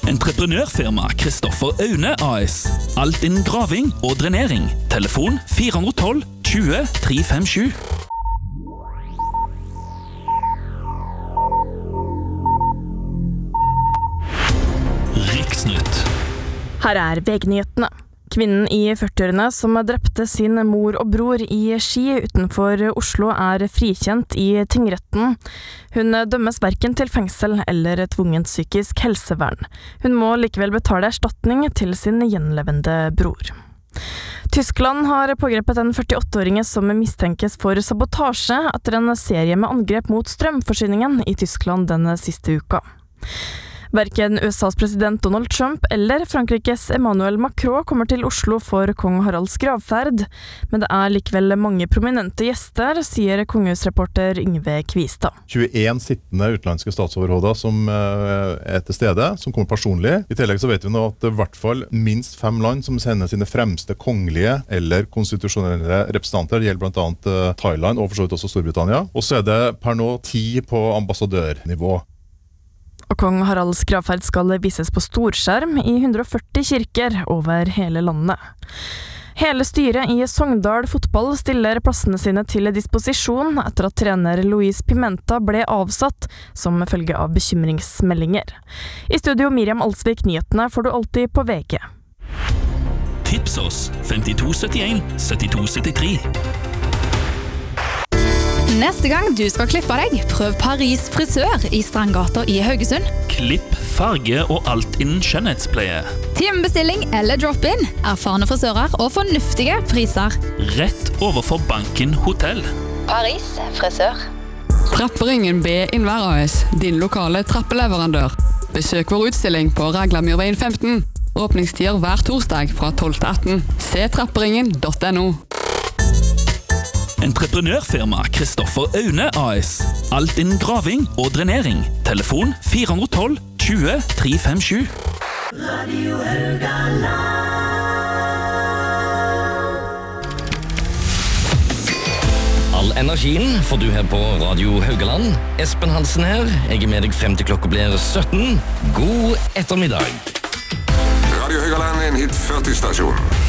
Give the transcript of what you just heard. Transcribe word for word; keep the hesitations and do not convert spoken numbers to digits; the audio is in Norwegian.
Entreprenørfirma Kristoffer Aune A S. Alt innen graving og drenering. Telefon fire ett to tjue tre fem sju. Riksnytt. Her er V G-nyhetene. Kvinnen i førtiårene som drepte sin mor og bror i Ski utenfor Oslo er frikjent i tingretten. Hun dømmes hverken til fengsel eller tvungent psykisk helsevern. Hun må likevel betale erstatning til sin gjenlevende bror. Tyskland har pågrepet en førtiåtte-åring som mistenkes for sabotasje etter en serie med angrep mot strømforsyningen i Tyskland den siste uka. Hverken U S A's president Donald Trump eller Frankrikes Emmanuel Macron kommer til Oslo for kong Haralds gravferd, men det er likevel mange prominente gjester, sier kongehusreporter Yngve Kvistad. tjueen sittende utenlandske statsoverhoder som er til stede, som kommer personlig. I tillegg så vet vi nå at det i hvert fall minst fem land som sender sine fremste kongelige eller konstitusjonelle representanter. Det gjelder blant annet Thailand og for så vidt også Storbritannia. Og så er det per nå ti på ambassadørnivå. Og kong Haralds gravferd skal vises på storskjerm i hundre og førti kirker over hele landet. Hele styret i Sogndal fotball stiller plassene sine til disposisjon etter at trener Luis Pimenta ble avsatt som følge av bekymringsmeldinger. I studio Miriam Alsvik, nyhetene får du alltid på V G. Tips oss fem to sytt en sytti to syttitre. Neste gang du skal klippe deg, prøv Paris frisør i Strandgata i Haugesund. Klipp, farge og alt innen skjønnhetspleie. Timebestilling eller drop-in, erfarne frisører og fornuftige priser. Rett overfor Banken Hotell. Paris frisør. Trapperingen B Innvær A S, din lokale trappeleverandør. Besøk vår utstilling på Raglamyrveien femten. Åpningstider hver torsdag fra tolv til atten. Se trapperingen punktum no. Entreprenørfirma Kristoffer Aune A S. Alt innen graving og drenering. Telefon fire ett to tjue tre fem sju. Radio Haugaland. All energien får du her på Radio Haugaland. Espen Hansen her. Jeg er med deg frem til klokka blir sytten. God ettermiddag. Radio Haugaland er en hit førti-stasjon.